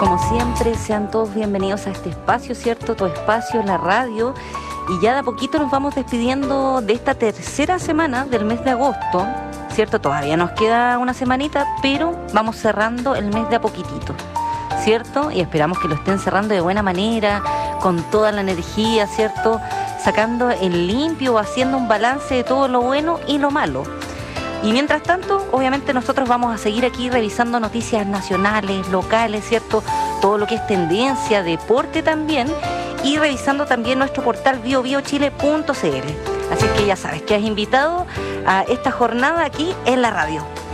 Como siempre, sean todos bienvenidos a este espacio, ¿cierto? Tu espacio, la radio. Y ya de a poquito nos vamos despidiendo de esta tercera semana del mes de agosto, ¿cierto? Todavía nos queda una semanita, pero vamos cerrando el mes de a poquitito, ¿cierto? Y esperamos que lo estén cerrando de buena manera, con toda la energía, ¿cierto? Sacando en limpio, haciendo un balance de todo lo bueno y lo malo. Y mientras tanto, obviamente nosotros vamos a seguir aquí revisando noticias nacionales, locales, ¿cierto? Todo lo que es tendencia, deporte también, y revisando también nuestro portal biobiochile.cl. Así que ya sabes que has invitado a esta jornada aquí en la radio.